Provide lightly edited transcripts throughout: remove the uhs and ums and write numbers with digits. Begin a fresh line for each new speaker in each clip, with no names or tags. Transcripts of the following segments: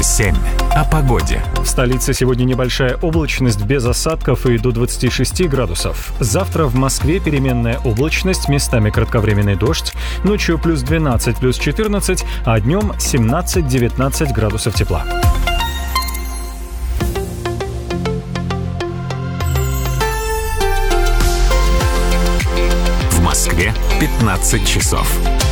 7 о погоде.
В столице сегодня небольшая облачность без осадков и до 26 градусов. Завтра в Москве переменная облачность, местами кратковременный дождь. Ночью плюс 12, плюс 14, а днем 17-19 градусов тепла.
В Москве 15 часов.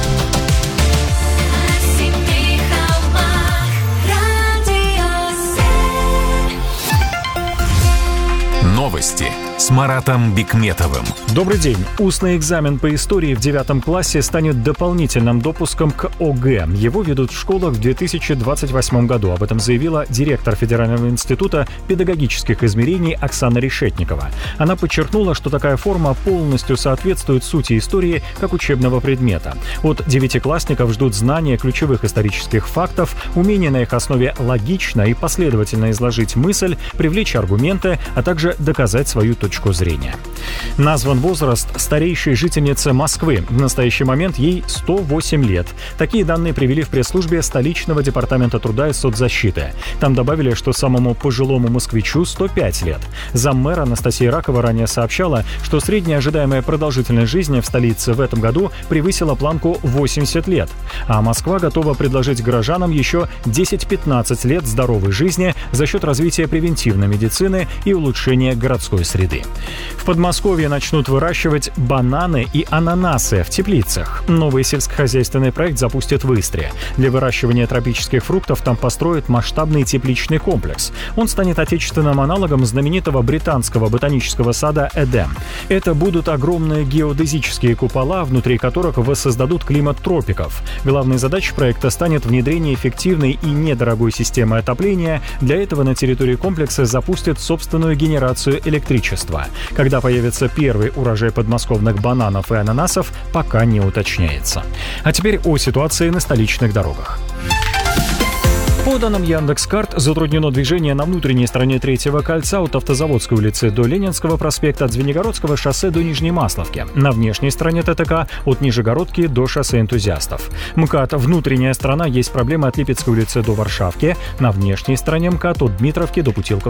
Новости с Маратом Бикметовым.
Добрый день. Устный экзамен по истории в 9 классе станет дополнительным допуском к ОГЭ. Его ведут в школах в 2028 году. Об этом заявила директор Федерального института педагогических измерений Оксана Решетникова. Она подчеркнула, что такая форма полностью соответствует сути истории как учебного предмета. От девятиклассников ждут знания ключевых исторических фактов, умение на их основе логично и последовательно изложить мысль, привлечь аргументы, а также доказать свою точку зрения. Назван возраст старейшей жительницы Москвы. В настоящий момент ей 108 лет. Такие данные привели в пресс-службе столичного департамента труда и соцзащиты. Там добавили, что самому пожилому москвичу 105 лет. Заммэра Анастасия Ракова ранее сообщала, что средняя ожидаемая продолжительность жизни в столице в этом году превысила планку 80 лет. А Москва готова предложить горожанам еще 10-15 лет здоровой жизни за счет развития превентивной медицины и улучшения городской среды. В Подмосковье начнут выращивать бананы и ананасы в теплицах. Новый сельскохозяйственный проект запустят в Истре. Для выращивания тропических фруктов там построят масштабный тепличный комплекс. Он станет отечественным аналогом знаменитого британского ботанического сада Эдем. Это будут огромные геодезические купола, внутри которых воссоздадут климат тропиков. Главной задачей проекта станет внедрение эффективной и недорогой системы отопления. Для этого на территории комплекса запустят собственную генерацию электричества. Когда появится первый урожай подмосковных бананов и ананасов, пока не уточняется. А теперь о ситуации на столичных дорогах. По данным Яндекс.Карт, затруднено движение на внутренней стороне Третьего кольца от Автозаводской улицы до Ленинского проспекта, от Звенигородского шоссе до Нижней Масловки. На внешней стороне ТТК от Нижегородки до шоссе Энтузиастов. МКАД внутренняя сторона есть проблемы от Липецкой улицы до Варшавки. На внешней стороне МКАД от Дмитровки до Путилковского